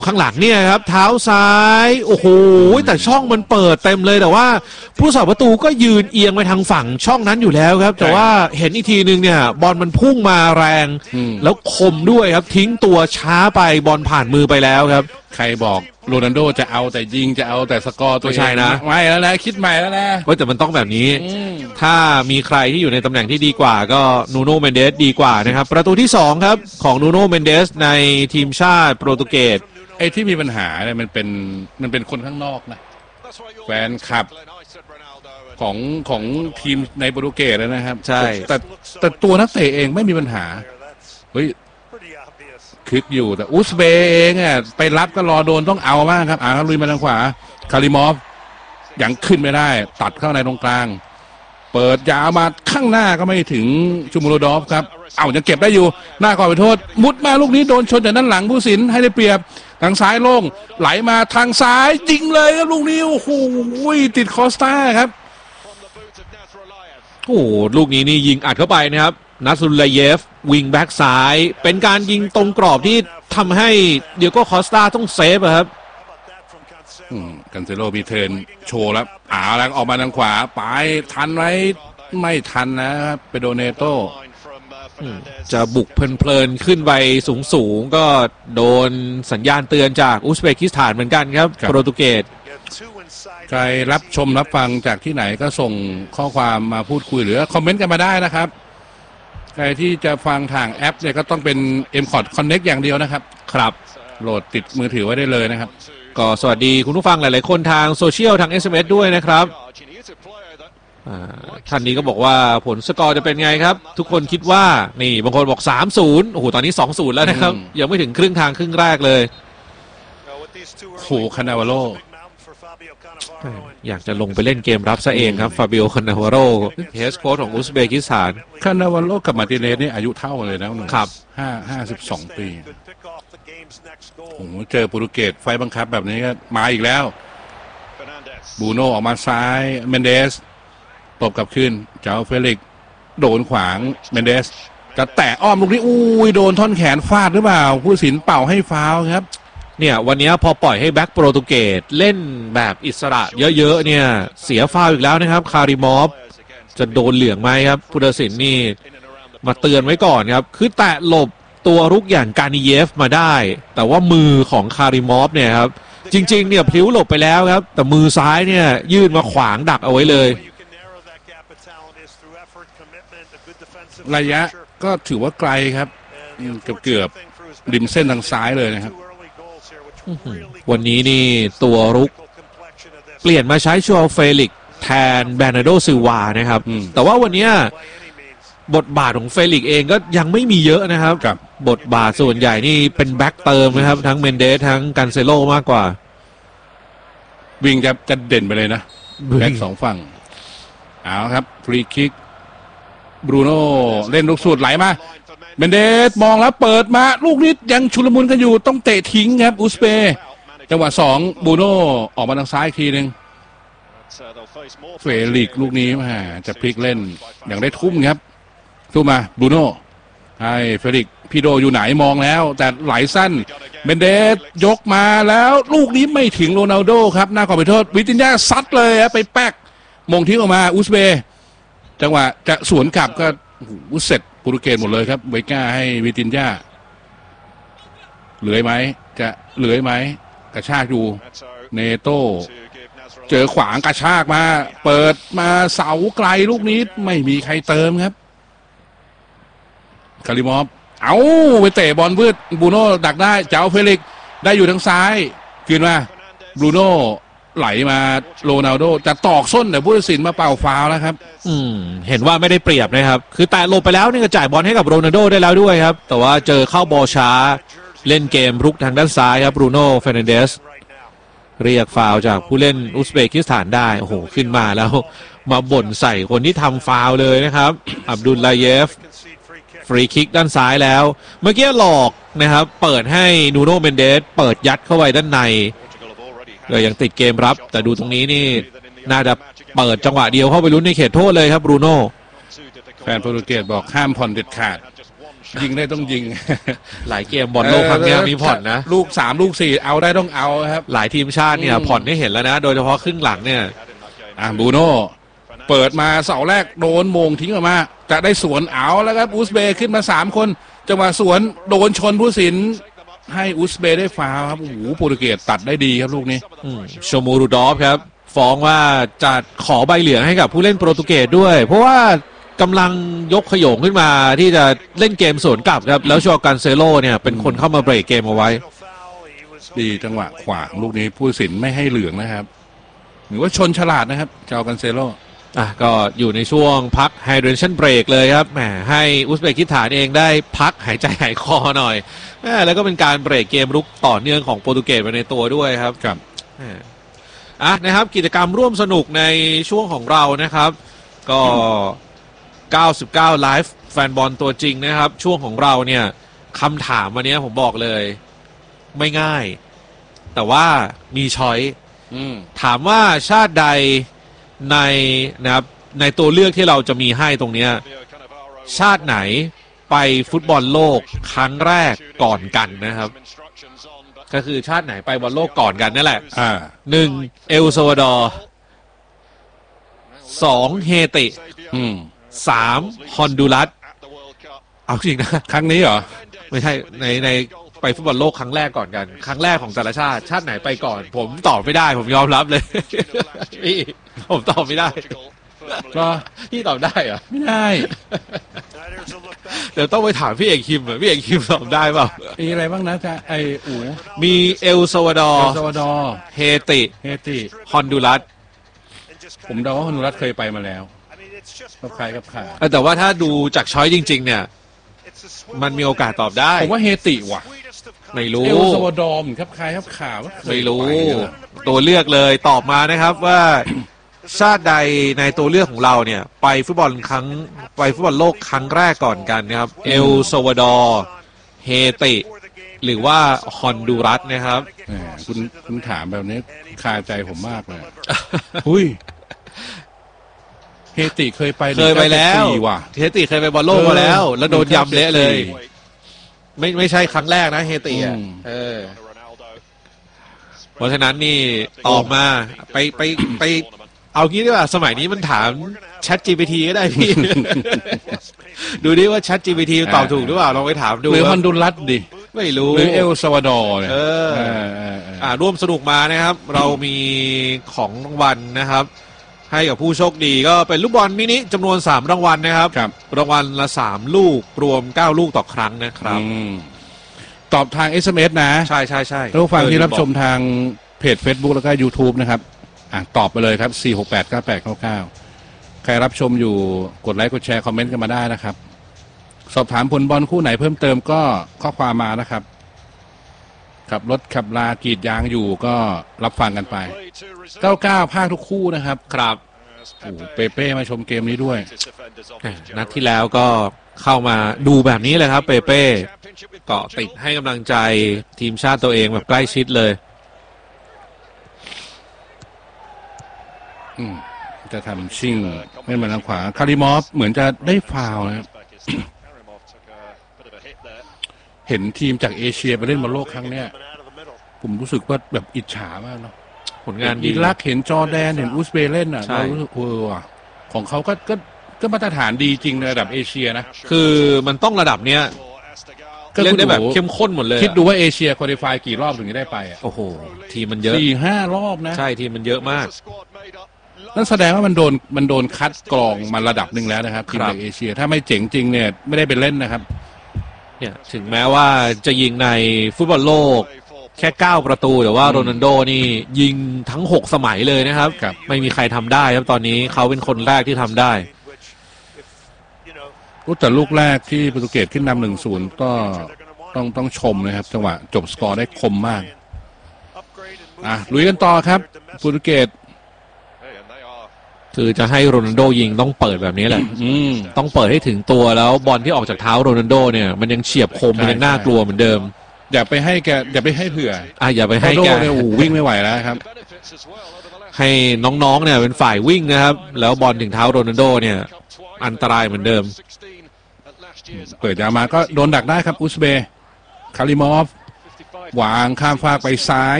ข้างหลังเนี่ยครับเท้าซ้ายโอ้โหแต่ช่องมันเปิดเต็มเลยแต่ว่าผู้รักษาประตูก็ยืนเอียงไปทางฝั่งช่องนั้นอยู่แล้วครับแต่ว่าเห็นอีกทีนึงเนี่ยบอลมันพุ่งมาแรงแล้วคมด้วยครับทิ้งตัวช้าไปบอลผ่านมือไปแล้วครับใครบอกโรนัลโดจะเอาแต่ยิงจะเอาแต่สกอร์ตัวใช่นะไม่แล้วนะคิดใหม่แล้วนะแต่มันต้องแบบนี้ถ้ามีใครที่อยู่ในตำแหน่งที่ดีกว่าก็นูโน่เมนเดสดีกว่านะครับประตูที่2ครับของนูโน่เมนเดสในทีมชาติโปรตุเกสไอ้ที่มีปัญหาเนี่ยมันเป็นคนข้างนอกนะแฟนคลับของทีมในโปรตุเกสนะครับใช่แต่ตัวนักเตะเองไม่มีปัญหาเฮ้ยคึกอยู่แต่อุซเบย์เองอ่ะไปรับก็รอโดนต้องเอามากครับลุยมาทางขวาคาริมอฟยังขึ้นไม่ได้ตัดเข้าในตรงกลางเปิดยาวมาข้างหน้าก็ไม่ถึงชูมูโรดอฟครับยังเก็บได้อยู่หน้าก่อนไปโทษมุดมาลูกนี้โดนชนจากด้านหลังผู้สินให้ได้เปรียบทางซ้ายโล่งไหลมาทางซ้ายยิงเลยครับลูกนี้โอ้โหติดคอสตาครับโอ้ลูกนี้นี่ยิงอัดเข้าไปนะครับนัสรุลลาเยฟวิงแบ็กซ้ายเป็นการยิงตรงกรอบที่ทำให้เดียโก้คอสตาต้องเซฟครับกันเซโลมีเทิร์นโชว์แล้วแล้วออกมาทางขวาไปทันไหมไม่ทันนะครับเปโดเนโตจะบุกเพลินๆขึ้นไปสูงๆก็โดนสัญญาณเตือนจากอุซเบกิสถานเหมือนกันครับโปรตุเกสใครรับชมรับฟังจากที่ไหนก็ส่งข้อความมาพูดคุยหรือคอมเมนต์กันมาได้นะครับใครที่จะฟังทางแอปเนี่ยก็ต้องเป็น M-Cod Connect อย่างเดียวนะครับครับโหลดติดมือถือไว้ได้เลยนะครับก็สวัสดีคุณผู้ฟังหลายๆคนทางโซเชียลทาง SMS ด้วยนะครับท่านนี้ก็บอกว่าผลสกอร์จะเป็นไงครับทุกคนคิดว่านี่บางคนบอก 3-0 โอ้โหตอนนี้ 2-0 แล้วนะครับยังไม่ถึงครึ่งทางครึ่งแรกเลยโหคานาวาโลอยากจะลงไปเล่นเกมรับซะเองครับฟาบิโอคานาวาโรเฮดโค้ชของอุซเบกิสถานคานาวาโลกับมาร์ติเนสนี่อายุเท่ากันเลยนะครับ52 ปีโอ้โหเจอโปรตุเกสไฟบังคับแบบนี้ก็มาอีกแล้วบูโน่ออกมาซ้ายเมนเดสตบกลับขึ้นเจ้าเฟลิกโดนขวางเมนเดสจะแตะอ้อมลูกนี้โดนท่อนแขนฟาดหรือเปล่าผู้ตัดสินเป่าให้ฟาวล์ครับเนี่ยวันนี้พอปล่อยให้แบ็คโปรตุเกสเล่นแบบอิสระเยอะๆเนี่ยเสียฟาวล์อีกแล้วนะครับคาริมอฟจะโดนเหลืองไหมครับผู้ตัดสินนี่มาเตือนไว้ก่อนครับคือแตะหลบตัวรุกอย่างกานิเยฟมาได้แต่ว่ามือของคาริมอฟเนี่ยครับจริงๆเนี่ยพลิ้วหลบไปแล้วครับแต่มือซ้ายเนี่ยยื่นมาขวางดักเอาไว้เลยระยะก็ถือว่าไกลครับเกือบริมเส้นทางซ้ายเลยนะครับวันนี้นี่ตัวรุกเปลี่ยนมาใช้ชัวเฟลิกแทนแบร์นาโดซิลวานะครับแต่ว่าวันนี้บทบาทของเฟลิกเองก็ยังไม่มีเยอะนะครับบทบาทส่วนใหญ่นี่เป็นแบ็คเติมนะครับทั้งเมนเดสทั้งกันเซโลมากกว่าวิ่งจะเด่นไปเลยนะแบ็ค2ฝั่งครับฟรีคิกบรูโน่เล่นลูกสูตรไหลมาเมนเดสมองแล้วเปิดมาลูกนี้ยังชุลมุนกันอยู่ต้องเตะทิ้งครับอุซเบย์จังหวะ2บรูโน่ออกมาทางซ้ายอีกทีนึงเฟลิกลูกนี้จะพลิกเล่นอย่างได้ทุ่มครับทุ่มมาบรูโน่ให้เฟลิกพี่โดอยู่ไหนมองแล้วแต่ไหลสั้นเมนเดสยกมาแล้วลูกนี้ไม่ถึงโรนัลโดครับหน้าขอไปโทษวิตินญาซัดเลยไปแป๊กมงทิ้งออกมาอุซเบย์จังหวะจะสวนกลับก็เสร็จโปรตุเกสหมดเลยครับเวก้าให้วิตินญาเหลือไหมจะเหลือไหมกระชากอยู่เนโต้เจอขวางกระชากมาเปิดมาเสาไกลลูกนี้ไม่มีใครเติมครับคาริมอฟไปเตะบอลวืดบรูโน่ดักได้เจ้าเฟลิกได้อยู่ทางซ้ายคืนมาบรูโน่ไหลมาโรนัลโดจะตอกส้นแต่ผู้ตัดสินมาเป่าฟาวล์แล้วครับเห็นว่าไม่ได้เปรียบนะครับคือแต่ลงไปแล้วนี่ก็จ่ายบอลให้กับโรนัลโดได้แล้วด้วยครับแต่ว่าเจอเข้าบอลช้าเล่นเกมรุกทางด้านซ้ายครับบรูโน่เฟร์นันเดสเรียกฟาวล์จากผู้เล่นอุซเบกิสถานได้โอ้โหขึ้นมาแล้วมาบ่นใส่คนที่ทำฟาวล์เลยนะครับอับดุลลาเยฟฟรีคิกด้านซ้ายแล้วเมื่อกี้หลอกนะครับเปิดให้นูโน่เมนเดสเปิดยัดเข้าไปด้านในเลยยังติดเกมรับแต่ดูตรงนี้นี่น่าจะเปิดจังหวะเดียวเข้าไปลุ้นในเขตโทษเลยครับบรูโน่แฟนโปรตุเกสบอกห้ามผ่อนเด็ดขาดยิงได้ต้องยิงหลายเกมบอลโลกครั้งเนี้ยมีผ่อนนะลูก3ลูก4เอาได้ต้องเอาครับหลายทีมชาติเนี่ยผ่อนให้เห็นแล้วนะ โดยเฉพาะครึ่งหลังเนี่ยบรูโน่เปิดมาเสาแรกโดนโมงทิ้งออกมาจะได้สวนเอาแล้วครับอุซเบย์ขึ้นมา3คนจังหวะสวนโดนชนผู้สินให้อุซเบย์ได้ฟาวล์ครับโอ้โหโปรตุเกสตัดได้ดีครับลูกนี้โชมูรูดอฟครับฟ้องว่าจะขอใบเหลืองให้กับผู้เล่นโปรตุเกสด้วยเพราะว่ากำลังยกขโยงขึ้นมาที่จะเล่นเกมสวนกลับครับแล้วชอกันเซโลเนี่ยเป็นคนเข้ามาเบรกเกมเอาไว้ดีจังหวะขวางลูกนี้ผู้สินไม่ให้เหลืองนะครับหรือว่าชนฉลาดนะครับชอกันเซโลก็อยู่ในช่วงพักไฮเดรชั่นเบรกเลยครับแหมให้อุซเบกิสถานเองได้พักหายใจหายคอหน่อยแล้วก็เป็นการเบรกเกมรุกต่อเนื่องของโปรตุเกสไปในตัวด้วยครับนะครับกิจกรรมร่วมสนุกในช่วงของเรานะครับก็99ไลฟ์แฟนบอลตัวจริงนะครับช่วงของเราเนี่ยคำถามวันนี้ผมบอกเลยไม่ง่ายแต่ว่ามีช้อยถามว่าชาติใดในนะครับในตัวเลือกที่เราจะมีให้ตรงนี้ชาติไหนไปฟุตบอลโลกครั้งแรกก่อนกันนะครับก็คือชาติไหนไปบอลโลกก่อนกันนั่นแหละ1เอลซัลวาดอร์2เฮติ3ฮอนดูรัสเอาจริงนะครั้งนี้เหรอไม่ใช่ในไปฟุตบอลโลกครั้งแรกก่อนกันครั้งแรกของแต่ละชาติไหนไปก่อนผมตอบไม่ได้ผมยอมรับเลยพี่ผมตอบไม่ได้ก็พี่ตอบได้เหรอไม่ได้เดี๋ยวต้องไปถามพี่เอกคิมพี่เอกคิมตอบได้เปล่ามีอะไรบ้างนะจ๊ะมีเอลซัลวาดอร์เฮติฮอนดูรัสผมเดาว่าฮอนดูรัสเคยไปมาแล้วกับใครกับข่าแต่ว่าถ้าดูจากช้อยจริงๆเนี่ยมันมีโอกาสตอบได้ผมว่าเฮติว่ะไม่รู้เอลซัลวาดอร์ครับใครครับข่าวไม่รู้ตัวเลือกเลยตอบมานะครับว่าชาติใดในตัวเลือกของเราเนี่ยไปฟุตบอลโลกครั้งแรกก่อนกันนะครับเอลซัลวาดอร์เฮติหรือว่าฮอนดูรัสนะครับคุณถามแบบนี้คาใจผมมากเลยหุ้ยเฮติเคยไปแล้วเฮติเคยไปบอลโลกมาแล้วโดนยำเละเลยไม่ใช่ครั้งแรกนะเฮติเพราะฉะนั้นนี่ตอบมาไปเอางี้ดีกว่าสมัยนี้มันถาม ChatGPT ก็ได้พี่ ดูดิว่า ChatGPT ตอบถูกหรือเปล่าลองไปถามดูหรือฮอนดูรัสดิไม่รู้หรือเอลซัลวาดอร์เนี่ยร่วมสนุกมานะครับเรามีของรางวัลนะครับให้กับผู้โชคดีก็เป็นลูกบอลมินิจำนวน3รางวัลนะครับรางวัลละ3ลูกรวม9ลูกต่อครั้งนะครับตอบทาง SMS นะใช่ท่านผู้ฟังที่รับชมทางเพจ Facebook แล้วก็ YouTube นะครับตอบไปเลยครับ4689899ใครรับชมอยู่กดไลค์กดแชร์คอมเมนต์กันมาได้นะครับสอบถามผลบอลคู่ไหนเพิ่มเติมก็ข้อความมานะครับขับรถขับลากรีดยางอยู่ก็รับฟังกันไป99ภาคทุกคู่นะครับครับเปเป้มาชมเกมนี้ด้วยนัดที่แล้วก็เข้ามาดูแบบนี้เลยครับเปเป้เกาะติดให้กำลังใจทีมชาติตัวเองแบบใกล้ชิดเลยจะทำชิ่งไม่มาทางขวาคาริมอฟเหมือนจะได้ฟาวล์นะครับ เห็นทีมจากเอเชียไปเล่นบอลโลกครั้งเนี้ยผมรู้สึกว่าแบบอิจฉามากเนาะผลงานดีอิรักเห็นจอร์แดนเห็นอุซเบย์เล่นอ่ะเรารู้สึกของเขาก็มาตรฐานดีจริงในระดับเอเชียนะคือมันต้องระดับเนี้ยเล่นได้แบบเข้มข้นหมดเลยคิดดูว่าเอเชียควอลิฟายกี่รอบถึงจะได้ไปอ่ะโอ้โหทีมมันเยอะ 4-5 รอบนะใช่ทีมมันเยอะมากนั่นแสดงว่ามันโดนคัดกรองมาระดับหนึ่งแล้วนะครับทีมจากเอเชียถ้าไม่เจ๋งจริงเนี่ยไม่ได้ไปเล่นนะครับเนี่ยถึงแม้ว่าจะยิงในฟุตบอลโลกแค่9ประตูแต่ว่าโรนัลโดนี่ยิงทั้ง6สมัยเลยนะครับไม่มีใครทำได้ครับตอนนี้เขาเป็นคนแรกที่ทำได้แต่ลูกแรกที่โปรตุเกสขึ้นนำ 1-0 ก็ต้องชมนะครับจังหวะจบสกอร์ได้คมมากลุยกันต่อครับโปรตุเกสคือจะให้โรนัลโดยิงต้องเปิดแบบนี้แหละต้องเปิดให้ถึงตัวแล้วบอลที่ออกจากเท้าโรนัลโดเนี่ยมันยังเฉียบคมมันยังน่ากลัวเหมือนเดิมอย่าไปให้เผื่ออย่าไปให้แกเนี่ยวิ่งไม่ไหวแล้วครับให้น้องๆเนี่ยเป็นฝ่ายวิ่งนะครับแล้วบอลถึงเท้าโรนัลโดเนี่ยอันตรายเหมือนเดิมเปิดยาวมาก็โดนดักได้ครับอุซเบย์คาริมอฟวางข้ามฟากไปซ้าย